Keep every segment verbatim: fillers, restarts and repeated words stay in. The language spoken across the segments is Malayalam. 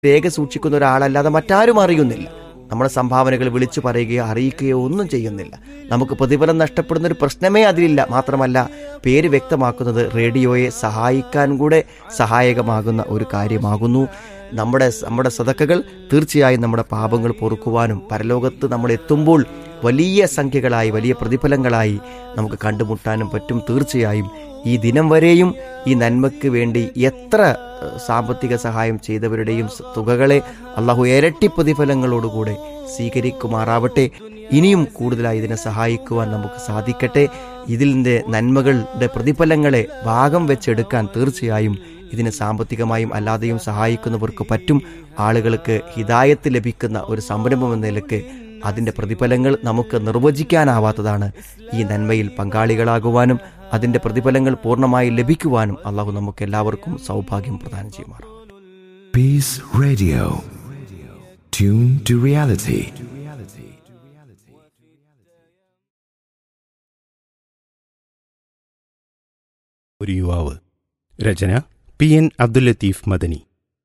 രേഖ സൂക്ഷിക്കുന്ന ഒരാളല്ലാതെ മറ്റാരും അറിയുന്നില്ല. നമ്മുടെ സംഭാവനകൾ വിളിച്ചു പറയുകയോ അറിയിക്കുകയോ ഒന്നും ചെയ്യുന്നില്ല. നമുക്ക് പ്രതിഫലം നഷ്ടപ്പെടുന്ന ഒരു പ്രശ്നമേ അതിലില്ല. മാത്രമല്ല, പേര് വ്യക്തമാക്കുന്നത് റേഡിയോയെ സഹായിക്കാൻ കൂടെ സഹായകമാകുന്ന ഒരു കാര്യമാകുന്നു. നമ്മുടെ നമ്മുടെ സദക്കകൾ തീർച്ചയായും നമ്മുടെ പാപങ്ങൾ പൊറുക്കുവാനും പരലോകത്ത് നമ്മൾ എത്തുമ്പോൾ വലിയ സംഖ്യകളായി വലിയ പ്രതിഫലങ്ങളായി നമുക്ക് കണ്ടുമുട്ടാനും പറ്റും. തീർച്ചയായും ഈ ദിനം വരെയും ഈ നന്മയ്ക്ക് വേണ്ടി എത്ര സാമ്പത്തിക സഹായം ചെയ്തവരുടെയും തുകകളെ അള്ളാഹു ഇരട്ടി പ്രതിഫലങ്ങളോടുകൂടെ സ്വീകരിക്കുമാറാവട്ടെ. ഇനിയും കൂടുതലായി ഇതിനെ സഹായിക്കുവാൻ നമുക്ക് സാധിക്കട്ടെ. ഇതിൻ്റെ നന്മകളുടെ പ്രതിഫലങ്ങളെ ഭാഗം വെച്ചെടുക്കാൻ തീർച്ചയായും ഇതിനെ സാമ്പത്തികമായും അല്ലാതെയും സഹായിക്കുന്നവർക്ക് പറ്റും. ആളുകൾക്ക് ഹിദായത്ത് ലഭിക്കുന്ന ഒരു സംരംഭം എന്ന നിലയ്ക്ക് അതിൻ്റെ പ്രതിഫലങ്ങൾ നമുക്ക് നിർവചിക്കാനാവാത്തതാണ്. ഈ നന്മയിൽ പങ്കാളികളാകുവാനും അതിൻ്റെ പ്രതിഫലങ്ങൾ പൂർണ്ണമായി ലഭിക്കുവാനും അള്ളാഹു നമുക്ക് എല്ലാവർക്കും സൗഭാഗ്യം പ്രദാനം ചെയ്യുമാറാം. Peace Radio. Tune to reality. ഒരു യുവാവ്. രചന പി എൻ അബ്ദുൽ ലത്തീഫ് മദനി.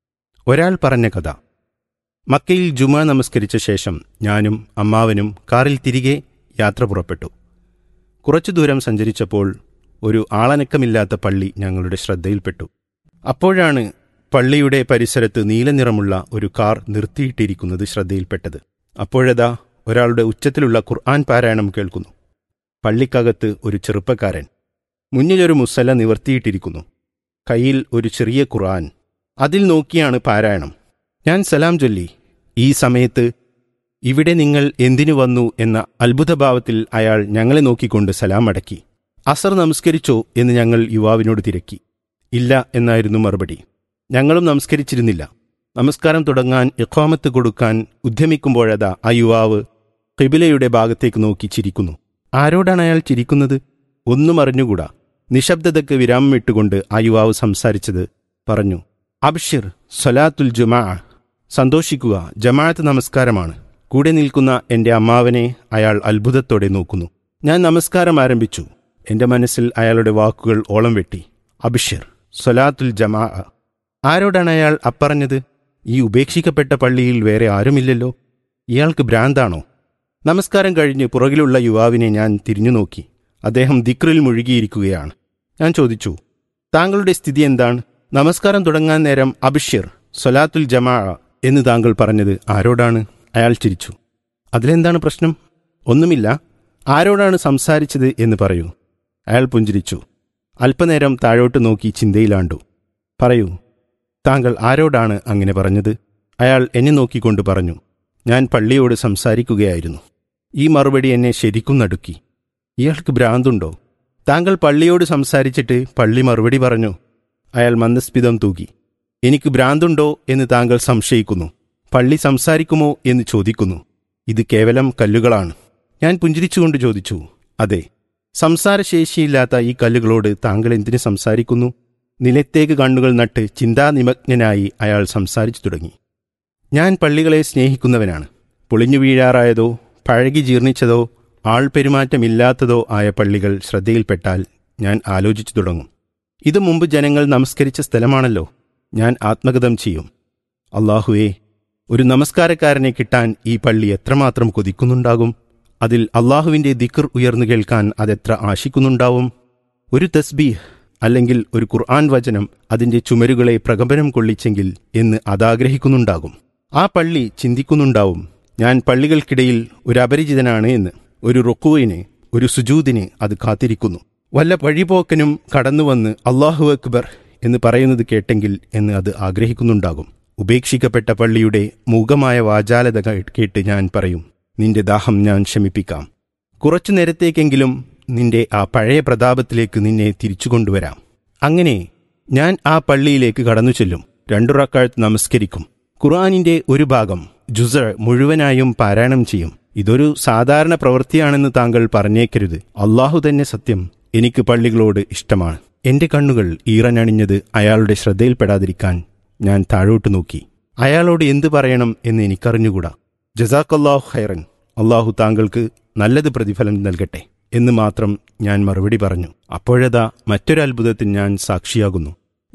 ഒരാൾ പറഞ്ഞ കഥ. മക്കയിൽ ജുമാ നമസ്കരിച്ച ശേഷം ഞാനും അമ്മാവനും കാറിൽ തിരികെ യാത്ര പുറപ്പെട്ടു. കുറച്ചു ദൂരം സഞ്ചരിച്ചപ്പോൾ ഒരു ആളനക്കമില്ലാത്ത പള്ളി ഞങ്ങളുടെ ശ്രദ്ധയിൽപ്പെട്ടു. അപ്പോഴാണ് പള്ളിയുടെ പരിസരത്ത് നീലനിറമുള്ള ഒരു കാർ നിർത്തിയിട്ടിരിക്കുന്നത് ശ്രദ്ധയിൽപ്പെട്ടത്. അപ്പോഴതാ ഒരാളുടെ ഉച്ചത്തിലുള്ള ഖുർആൻ പാരായണം കേൾക്കുന്നു. പള്ളിക്കകത്ത് ഒരു ചെറുപ്പക്കാരൻ. മുന്നിലൊരു മുസല്ല നിവർത്തിയിട്ടിരിക്കുന്നു. കയ്യിൽ ഒരു ചെറിയ ഖുർആൻ. അതിൽ നോക്കിയാണ് പാരായണം. ഞാൻ സലാം ചൊല്ലി. ഈ സമയത്ത് ഇവിടെ നിങ്ങൾ എന്തിനു വന്നു എന്ന അത്ഭുതഭാവത്തിൽ അയാൾ ഞങ്ങളെ നോക്കിക്കൊണ്ട് സലാം അടക്കി. അസർ നമസ്കരിച്ചോ എന്ന് ഞങ്ങൾ യുവാവിനോട് തിരക്കി. ഇല്ല എന്നായിരുന്നു മറുപടി. ഞങ്ങളും നമസ്കരിച്ചിരുന്നില്ല. നമസ്കാരം തുടങ്ങാൻ ഇഖാമത്ത് കൊടുക്കാൻ ഉദ്യമിക്കുമ്പോഴതാ ആ യുവാവ് ഖിബിലയുടെ ഭാഗത്തേക്ക് നോക്കി ചിരിക്കുന്നു. ആരോടാണ് അയാൾ ചിരിക്കുന്നത്? ഒന്നും അറിഞ്ഞുകൂടാ. നിശബ്ദതയ്ക്ക് വിരാമം ഇട്ടുകൊണ്ട് ആ യുവാവ് സംസാരിച്ചത് പറഞ്ഞു. അബ്ഷിർ സ്വലാത്തുൽ ജുമാ. സന്തോഷിക്കുക, ജമാഅത്ത് നമസ്കാരമാണ്. കൂടെ നിൽക്കുന്ന എന്റെ അമ്മാവനെ അയാൾ അത്ഭുതത്തോടെ നോക്കുന്നു. ഞാൻ നമസ്കാരം ആരംഭിച്ചു. എന്റെ മനസ്സിൽ അയാളുടെ വാക്കുകൾ ഓളം വെട്ടി. അബ്ഷിർ സ്വലാത്തുൽ ജമാ. ആരോടാണ് അയാൾ അപ്പറഞ്ഞത്? ഈ ഉപേക്ഷിക്കപ്പെട്ട പള്ളിയിൽ വേറെ ആരുമില്ലല്ലോ. ഇയാൾക്ക് ഭ്രാന്താണോ? നമസ്കാരം കഴിഞ്ഞ് പുറകിലുള്ള യുവാവിനെ ഞാൻ തിരിഞ്ഞു നോക്കി. അദ്ദേഹം ദിക്റിൽ മുഴുകിയിരിക്കുകയാണ്. ഞാൻ ചോദിച്ചു, താങ്കളുടെ സ്ഥിതി എന്താണ്? നമസ്കാരം തുടങ്ങാൻ നേരം അബ്ഷിർ സ്വലാത്തുൽ ജമാ എന്ന് താങ്കൾ പറഞ്ഞത് ആരോടാണ്? അയാൾ ചിരിച്ചു. അതിലെന്താണ് പ്രശ്നം? ഒന്നുമില്ല. ആരോടാണ് സംസാരിച്ചത് എന്ന് പറയൂ. അയാൾ പുഞ്ചിരിച്ചു. അല്പനേരം താഴോട്ട് നോക്കി ചിന്തയിലാണ്ടു. പറയൂ, താങ്കൾ ആരോടാണ് അങ്ങനെ പറഞ്ഞത്? അയാൾ എന്നെ നോക്കിക്കൊണ്ട് പറഞ്ഞു, ഞാൻ പള്ളിയോട് സംസാരിക്കുകയായിരുന്നു. ഈ മറുപടി എന്നെ ശരിക്കും നടുക്കി. ഇയാൾക്ക് ഭ്രാന്തുണ്ടോ? താങ്കൾ പള്ളിയോട് സംസാരിച്ചിട്ട് പള്ളി മറുപടി പറഞ്ഞു. അയാൾ മന്ദസ്മിതം തൂകി. എനിക്ക് ഭ്രാന്തുണ്ടോ എന്ന് താങ്കൾ സംശയിക്കുന്നു. പള്ളി സംസാരിക്കുമോ എന്ന് ചോദിക്കുന്നു. ഇത് കേവലം കല്ലുകളാണ്. ഞാൻ പുഞ്ചിരിച്ചുകൊണ്ട് ചോദിച്ചു, അതെ. സംസാരശേഷിയില്ലാത്ത ഈ കല്ലുകളോട് താങ്കൾ എന്തിനു സംസാരിക്കുന്നു? നിലത്തേക്ക് കണ്ണുകൾ നട്ട് ചിന്താനിമഗ്നനായി അയാൾ സംസാരിച്ചു തുടങ്ങി. ഞാൻ പള്ളികളെ സ്നേഹിക്കുന്നവനാണ്. പൊളിഞ്ഞു വീഴാറായതോ പഴകി ജീർണിച്ചതോ ആൾ പെരുമാറ്റമില്ലാത്തതോ ആയ പള്ളികൾ ശ്രദ്ധയിൽപ്പെട്ടാൽ ഞാൻ ആലോചിച്ചു തുടങ്ങും. ഇത് മുമ്പ് ജനങ്ങൾ നമസ്കരിച്ച സ്ഥലമാണല്ലോ. ഞാൻ ആത്മഗതം ചെയ്യും. അല്ലാഹുവേ, ഒരു നമസ്കാരക്കാരനെ കിട്ടാൻ ഈ പള്ളി എത്രമാത്രം കൊതിക്കുന്നുണ്ടാകും. അതിൽ അള്ളാഹുവിൻ്റെ ദിക്ർ ഉയർന്നു കേൾക്കാൻ അതെത്ര ആശിക്കുന്നുണ്ടാവും. ഒരു തസ്ബീഹ് അല്ലെങ്കിൽ ഒരു ഖുർആൻ വചനം അതിൻ്റെ ചുമരുകളെ പ്രകമ്പനം കൊള്ളിച്ചെങ്കിൽ എന്ന് അതാഗ്രഹിക്കുന്നുണ്ടാകും. ആ പള്ളി ചിന്തിക്കുന്നുണ്ടാവും, ഞാൻ പള്ളികൾക്കിടയിൽ ഒരു അപരിചിതനാണ് എന്ന്. ഒരു റുക്കൂവിന്, ഒരു സുജൂദിന് അത് കാത്തിരിക്കുന്നു. വല്ല വഴിപോക്കനും കടന്നുവന്ന് അല്ലാഹു അക്ബർ എന്ന് പറയുന്നത് കേട്ടെങ്കിൽ എന്ന് അത് ആഗ്രഹിക്കുന്നുണ്ടാകും. ഉപേക്ഷിക്കപ്പെട്ട പള്ളിയുടെ മൂകമായ വാചാലത കേട്ട് ഞാൻ പറയും, നിന്റെ ദാഹം ഞാൻ ശമിപ്പിക്കാം. കുറച്ചു നേരത്തേക്കെങ്കിലും നിന്റെ ആ പഴയ പ്രതാപത്തിലേക്ക് നിന്നെ തിരിച്ചുകൊണ്ടുവരാം. അങ്ങനെ ഞാൻ ആ പള്ളിയിലേക്ക് കടന്നു ചെല്ലും. രണ്ടു റക്അത്ത് നമസ്കരിക്കും. ഖുർആനിന്റെ ഒരു ഭാഗം ജുസ് മുഴുവനായും പാരായണം ചെയ്യും. ഇതൊരു സാധാരണ പ്രവൃത്തിയാണെന്ന് താങ്കൾ പറഞ്ഞേക്കരുത്. അള്ളാഹു തന്നെ സത്യം, എനിക്ക് പള്ളികളോട് ഇഷ്ടമാണ്. എന്റെ കണ്ണുകൾ ഈറനണിഞ്ഞത് അയാളുടെ ശ്രദ്ധയിൽപ്പെടാതിരിക്കാൻ ഞാൻ താഴോട്ട് നോക്കി. അയാളോട് എന്തു പറയണം എന്ന് എനിക്കറിഞ്ഞുകൂടാ. ജസാക്കല്ലാഹു ഖൈറൻ, അള്ളാഹു താങ്കൾക്ക് നല്ലത് പ്രതിഫലം നൽകട്ടെ എന്ന് മാത്രം ഞാൻ മറുപടി പറഞ്ഞു. അപ്പോഴതാ മറ്റൊരു അത്ഭുതത്തിന് ഞാൻ സാക്ഷിയാകുന്നു.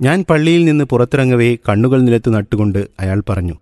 ഞാൻ പള്ളിയിൽ നിന്ന് പുറത്തിറങ്ങവേ കണ്ണുകൾ നിലത്ത് നട്ടുകൊണ്ട് അയാൾ പറഞ്ഞു,